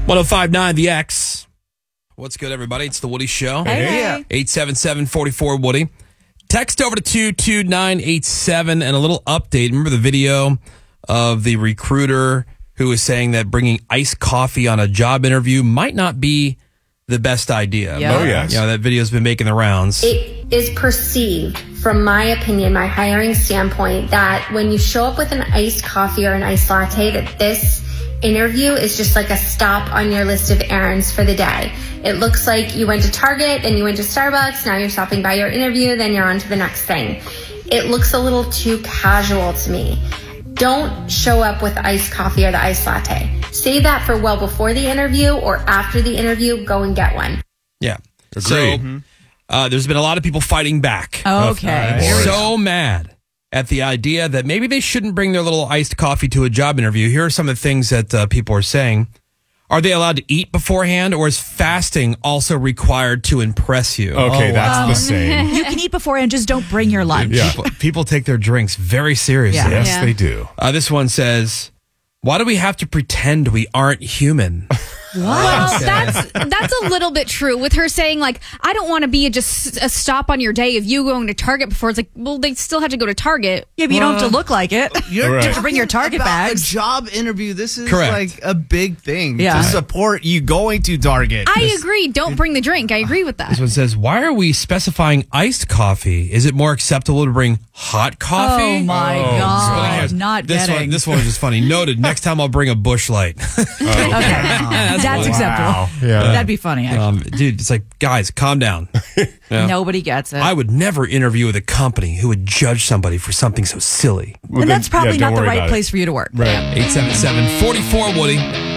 105.9 The X. What's good, everybody? It's the Woody Show. Hey. 877-44-WOODY. Text over to 22987 and a little update. Remember the video of the recruiter who was saying that bringing iced coffee on a job interview might not be the best idea? Yeah. Oh, yes. You know, that video's been making the rounds. It is perceived, from my opinion, my hiring standpoint, that when you show up with an iced coffee or an iced latte, that this interview is just like a stop on your list of errands for the day. It looks like you went to Target, then you went to Starbucks, now you're stopping by your interview, then you're on to the next thing. It looks a little too casual to me. Don't show up with iced coffee or the iced latte. Save that for well before the interview or after the interview. Go and get one. Yeah. Agreed. So there's been a lot of people fighting back. Okay. So mad at the idea that maybe they shouldn't bring their little iced coffee to a job interview. Here are some of the things that people are saying. Are they allowed to eat beforehand, or is fasting also required to impress you? Okay, that's the same. You can eat beforehand, just don't bring your lunch. Yeah. People take their drinks very seriously. Yeah. Yes, they do. This one says, why do we have to pretend we aren't human? Well, that's a little bit true with her saying, like, I don't want to be just a stop on your day of you going to Target before. It's like, well, they still have to go to Target. Yeah, but you don't have to look like it. You're Right. You have to bring your Target about bags. A job interview. This is Correct. like a big thing Yeah. to support you going to Target. I agree. Don't bring the drink. I agree with that. This one says, why are we specifying iced coffee? Is it more acceptable to bring hot coffee? Oh my God! Not getting. This one was just funny. Noted. Next time I'll bring a Busch Light. Okay, that's acceptable. Yeah. That'd be funny. Actually. Dude, it's like, guys, calm down. Yeah. Nobody gets it. I would never interview with a company who would judge somebody for something so silly. Well, and then- that's probably yeah, don't not the worry right about place for you to work. Right. 877-44-WOODY.